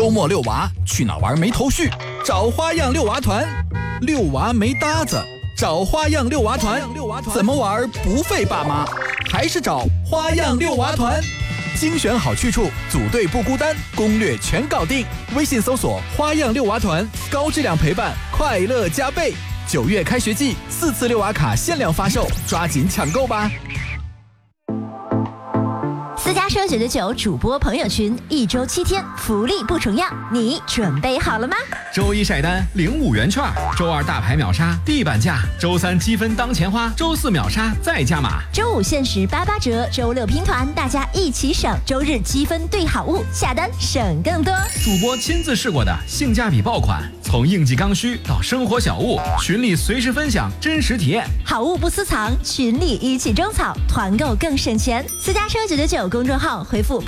周末遛娃，去哪玩没头绪？找花样遛娃团。遛娃没搭子，找花样遛娃团。怎么玩不费爸妈？还是找花样遛娃团。精选好去处，组队不孤单，攻略全搞定。微信搜索花样遛娃团，高质量陪伴，快乐加倍。9月开学季，4次遛娃卡限量发售，抓紧抢购吧！ 私家车999主播朋友群，1周7天，福利不重样，你准备好了吗？ 周一晒单领5元券，周二大牌秒杀地板价，周三积分当钱花，周四秒杀再加码， 周五限时88折，周六拼团，大家一起省，周日积分兑好物，下单省更多。 主播亲自试过的性价比爆款，从应季刚需到生活小物，群里随时分享真实体验， 好物不私藏，群里一起种草，团购更省钱。私家车999公众号回复